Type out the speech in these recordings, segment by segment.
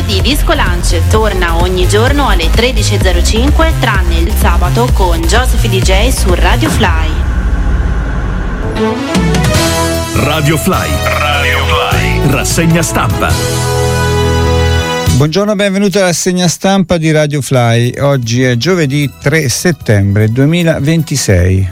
di Disco Lunch torna ogni giorno alle 13.05 tranne il sabato con Joseph DJ su Radio Fly. Radio Fly. Rassegna stampa. Buongiorno, benvenuti alla rassegna stampa di Radio Fly. Oggi è giovedì 3 settembre 2026.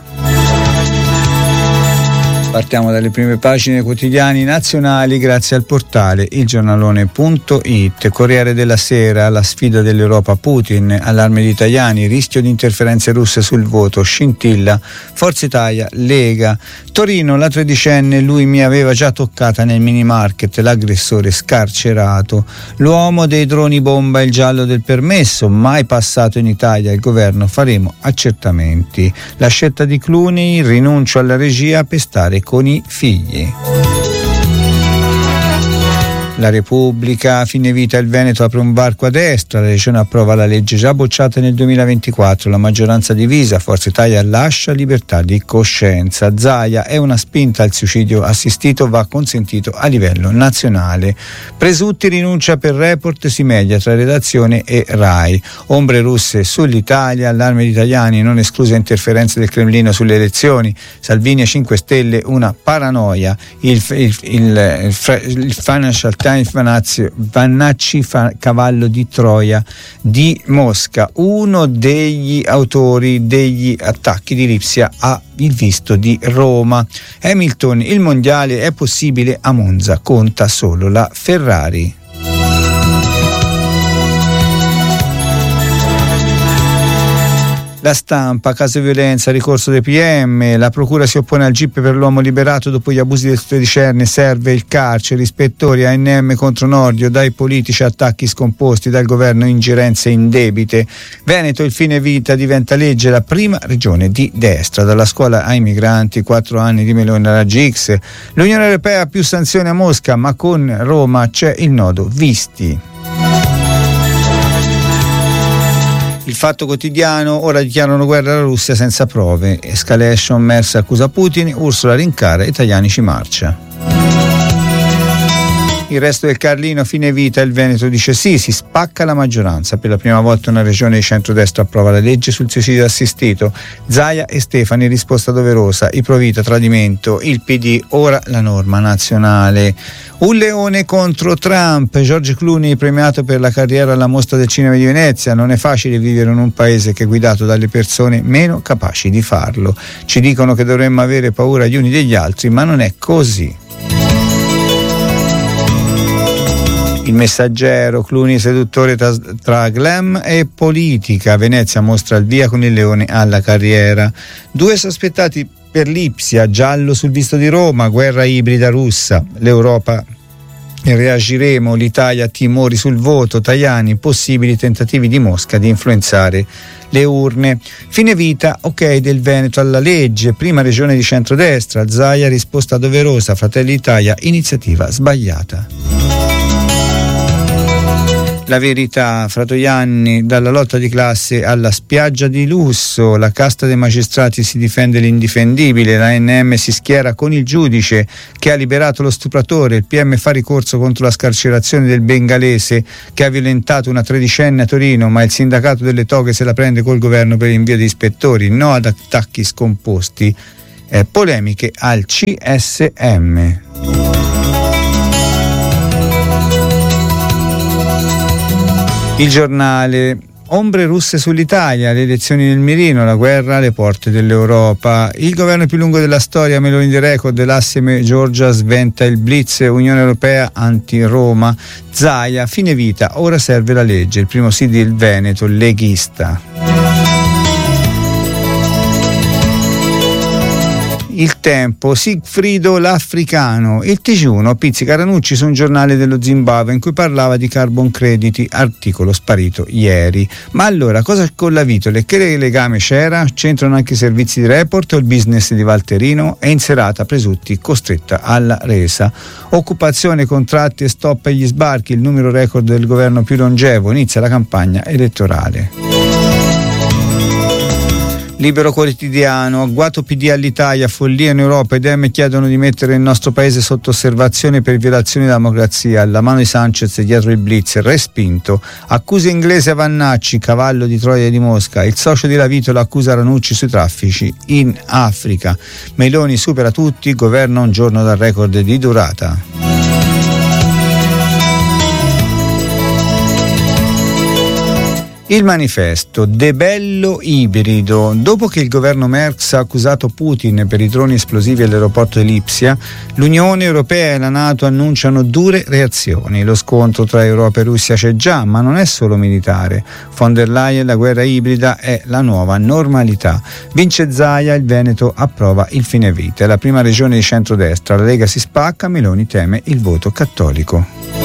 Partiamo dalle prime pagine quotidiani nazionali grazie al portale ilgiornalone.it. Corriere della Sera, la sfida dell'Europa, Putin, allarme di italiani, rischio di interferenze russe sul voto, scintilla, Forza Italia, Lega. Torino, la tredicenne, lui mi aveva già toccata nel mini market, l'aggressore scarcerato. L'uomo dei droni bomba, il giallo del permesso, mai passato in Italia, il governo faremo accertamenti. La scelta di Clooney, rinuncio alla regia per stare con i figli. La Repubblica, fine vita il Veneto apre un varco a destra, la Regione approva la legge già bocciata nel 2024, la maggioranza divisa, Forza Italia lascia libertà di coscienza. Zaia, è una spinta al suicidio assistito, va consentito a livello nazionale. Presutti rinuncia per report, si media tra redazione e RAI. Ombre russe sull'Italia, allarme di italiani, non escluse interferenze del Cremlino sulle elezioni. Salvini e 5 Stelle, una paranoia. Il Financial Times, Vannacci cavallo di Troia di Mosca, uno degli autori degli attacchi di Lipsia ha il visto di Roma. Hamilton, il mondiale è possibile a Monza, conta solo la Ferrari. La Stampa, caso di violenza, ricorso dei PM, la procura si oppone al GIP per l'uomo liberato dopo gli abusi del tredicenne, serve il carcere, ispettori ANM contro Nordio, dai politici attacchi scomposti, dal governo ingerenze indebite. Veneto, il fine vita diventa legge, la prima regione di destra, dalla scuola ai migranti, 4 anni di Meloni alla Raggi-X. L'Unione Europea più sanzioni a Mosca, ma con Roma c'è il nodo visti. Il Fatto Quotidiano, ora dichiarano guerra alla Russia senza prove, escalation, Merz accusa Putin, Ursula rincara, italiani ci marcia. Il Resto del Carlino, fine vita, il Veneto dice sì, si spacca la maggioranza, per la prima volta una regione di centrodestra approva la legge sul suicidio assistito. Zaia e Stefani, risposta doverosa, i Provita, tradimento, il PD, ora la norma nazionale. Un leone contro Trump, George Clooney premiato per la carriera alla Mostra del Cinema di Venezia. Non è facile vivere in un paese che è guidato dalle persone meno capaci di farlo. Ci dicono che dovremmo avere paura gli uni degli altri, ma non è così. Il Messaggero, Clooney seduttore tra glam e politica, Venezia mostra il via con il leone alla carriera. 2 sospettati per Lipsia, giallo sul visto di Roma, guerra ibrida russa, l'Europa reagiremo, l'Italia timori sul voto, Tajani, possibili tentativi di Mosca di influenzare le urne. Fine vita, ok del Veneto alla legge, prima regione di centrodestra, Zaia risposta doverosa, Fratelli d'Italia, iniziativa sbagliata. La Verità, Fratoianni, dalla lotta di classe alla spiaggia di lusso, la casta dei magistrati si difende l'indifendibile, la ANM si schiera con il giudice che ha liberato lo stupratore, il PM fa ricorso contro la scarcerazione del bengalese che ha violentato una tredicenne a Torino, ma il sindacato delle toghe se la prende col governo per l'invio di ispettori, no ad attacchi scomposti, polemiche al CSM. Il Giornale, ombre russe sull'Italia, le elezioni nel mirino, la guerra alle porte dell'Europa. Il governo più lungo della storia, Meloni di record, l'asse Giorgia sventa il blitz, Unione Europea anti-Roma. Zaia, fine vita, ora serve la legge, il primo sì del Veneto, leghista. Il Tempo, Sigfrido l'Africano, il TG1 pizzica Ranucci su un giornale dello Zimbabwe in cui parlava di carbon crediti, articolo sparito ieri. Ma allora cosa con la Vitole? Che legame c'era? C'entrano anche i servizi di report o il business di Valterino? È in serata Presutti costretta alla resa. Occupazione, contratti e stop agli sbarchi, il numero record del governo più longevo, inizia la campagna elettorale. Libero Quotidiano, agguato PD all'Italia, follia in Europa, i Dem chiedono di mettere il nostro paese sotto osservazione per violazioni della democrazia, la mano di Sanchez dietro il blitz, respinto, accuse inglese a Vannacci, cavallo di Troia di Mosca, il socio di Lavitola accusa Ranucci sui traffici in Africa, Meloni supera tutti, governa un giorno dal record di durata. Il Manifesto, debello ibrido. Dopo che il governo Merkel ha accusato Putin per i droni esplosivi all'aeroporto di Lipsia, l'Unione Europea e la NATO annunciano dure reazioni. Lo scontro tra Europa e Russia c'è già, ma non è solo militare. Von der Leyen, la guerra ibrida è la nuova normalità. Vince Zaia, il Veneto approva il fine vita. È la prima regione di centrodestra, la Lega si spacca, Meloni teme il voto cattolico.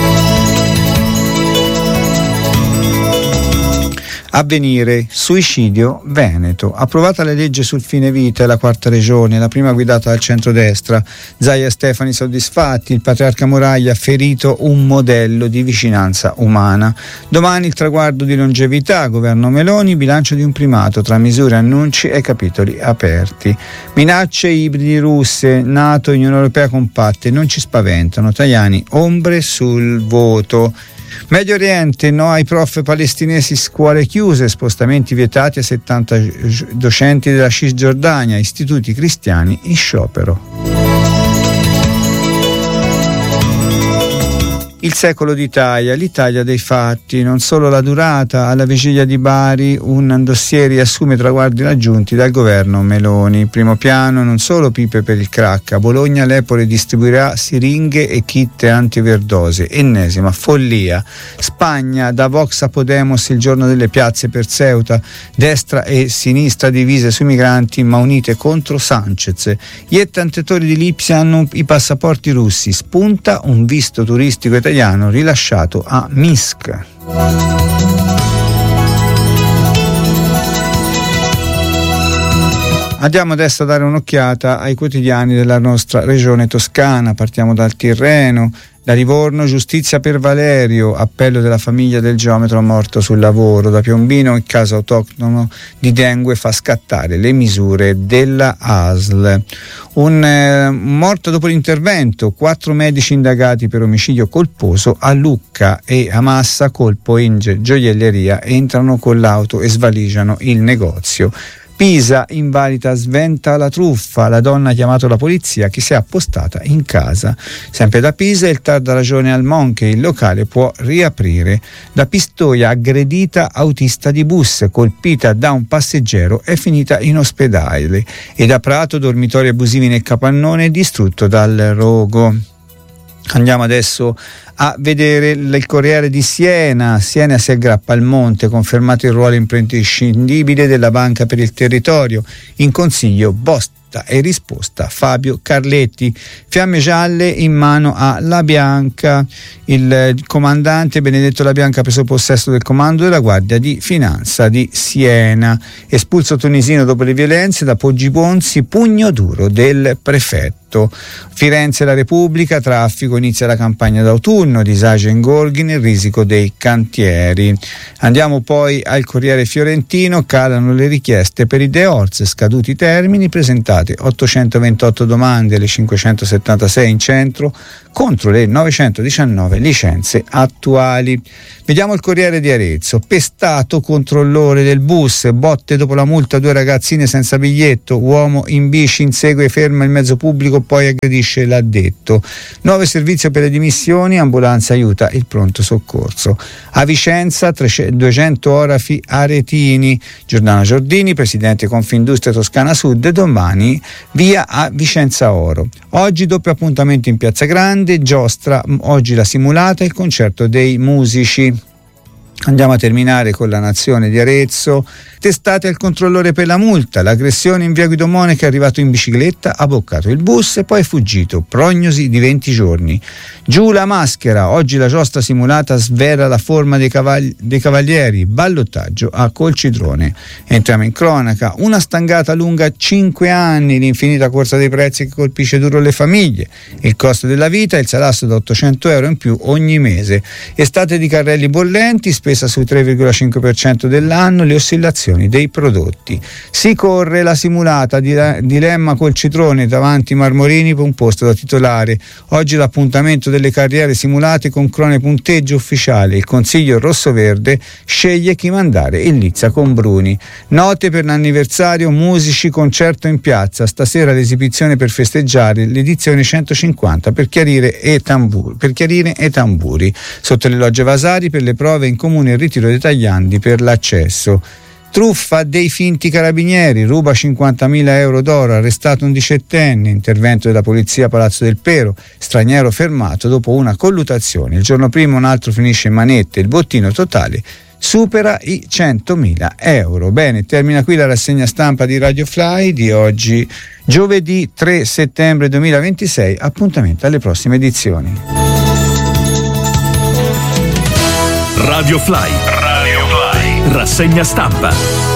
Avvenire, suicidio Veneto. Approvata la legge sul fine vita, è la quarta regione, la prima guidata dal centrodestra. Zaia e Stefani soddisfatti, il patriarca Moraglia ha ferito un modello di vicinanza umana. Domani il traguardo di longevità, governo Meloni, bilancio di un primato tra misure, annunci e capitoli aperti. Minacce ibridi russe, NATO e Unione Europea compatte, non ci spaventano. Tajani, ombre sul voto. Medio Oriente, no ai prof palestinesi, scuole chiuse, spostamenti vietati a 70 docenti della Cisgiordania, istituti cristiani in sciopero. Il secolo d'Italia, l'Italia dei fatti, non solo la durata, alla vigilia di Bari un dossier riassume traguardi raggiunti dal governo Meloni. Primo piano, non solo pipe per il crack, a Bologna l'Epore distribuirà siringhe e kit antiverdose, ennesima follia. Spagna, da Vox a Podemos il giorno delle piazze per Ceuta, destra e sinistra divise sui migranti ma unite contro Sanchez. Gli attentatori di Lipsia hanno i passaporti russi, spunta un visto turistico italiano rilasciato a Minsk. Andiamo adesso a dare un'occhiata ai quotidiani della nostra regione toscana. Partiamo dal Tirreno. Da Livorno, giustizia per Valerio, appello della famiglia del geometro morto sul lavoro. Da Piombino, il caso autoctono di dengue fa scattare le misure della ASL. Un morto dopo l'intervento, 4 medici indagati per omicidio colposo a Lucca e a Massa, colpo in gioielleria, entrano con l'auto e svaligiano il negozio. Pisa, invalida sventa la truffa, la donna ha chiamato la polizia che si è appostata in casa. Sempre da Pisa, il TAR dà ragione al Monche, il locale può riaprire. Da Pistoia, aggredita autista di bus, colpita da un passeggero, è finita in ospedale. E da Prato, dormitori abusivi nel capannone, distrutto dal rogo. Andiamo adesso a vedere il Corriere di Siena. Siena si aggrappa al monte, confermato il ruolo imprescindibile della Banca per il Territorio. In consiglio bosta e risposta Fabio Carletti. Fiamme gialle in mano a La Bianca. Il comandante Benedetto La Bianca ha preso possesso del comando della Guardia di Finanza di Siena. Espulso tunisino dopo le violenze, da Poggi Ponzi, pugno duro del prefetto. Firenze, la Repubblica, traffico, inizia la campagna d'autunno, disagi e ingorghi nel risico dei cantieri. Andiamo poi al Corriere Fiorentino, calano le richieste per i DEORS, scaduti i termini, presentate 828 domande alle 576 in centro contro le 919 licenze attuali. Vediamo il Corriere di Arezzo. Pestato controllore del bus, botte dopo la multa, 2 ragazzine senza biglietto, uomo in bici insegue e ferma il mezzo pubblico, poi aggredisce l'addetto. Nuovo servizio per le dimissioni, ambulanza aiuta il pronto soccorso. A Vicenza 200 orafi aretini. Giordana Giordini, presidente Confindustria Toscana Sud, domani via a Vicenza Oro. Oggi doppio appuntamento in Piazza Grande, giostra, oggi la simulata e il concerto dei musici. Andiamo a terminare con La Nazione di Arezzo. Testate al controllore per la multa, l'aggressione in via Guido Moneca, è arrivato in bicicletta, ha bloccato il bus e poi è fuggito, prognosi di 20 giorni. Giù la maschera, oggi la giostra simulata svela la forma dei cavalieri, ballottaggio a Colcidrone. Entriamo in cronaca, una stangata lunga 5 anni, l'infinita corsa dei prezzi che colpisce duro le famiglie, il costo della vita, il salasso da 800 euro in più ogni mese, estate di carrelli bollenti, spesa sui 3,5% dell'anno, le oscillazioni dei prodotti. Si corre la simulata dilemma col Citrone davanti Marmorini per un posto da titolare. Oggi l'appuntamento delle carriere simulate con crone punteggio ufficiale. Il consiglio rossoverde sceglie chi mandare in lizza con Bruni. Note per l'anniversario, musici, concerto in piazza. Stasera l'esibizione per festeggiare l'edizione 150 per chiarire e tamburi. Sotto le logge Vasari per le prove in comune il ritiro dei tagliandi per l'accesso. Truffa dei finti carabinieri, ruba 50.000 euro d'oro, arrestato un 17enne, intervento della polizia a Palazzo del Pero, straniero fermato dopo una colluttazione. Il giorno prima un altro finisce in manette, il bottino totale supera i 100.000 euro. Bene, termina qui la rassegna stampa di Radio Fly di oggi, giovedì 3 settembre 2026. Appuntamento alle prossime edizioni. Radio Fly, rassegna stampa.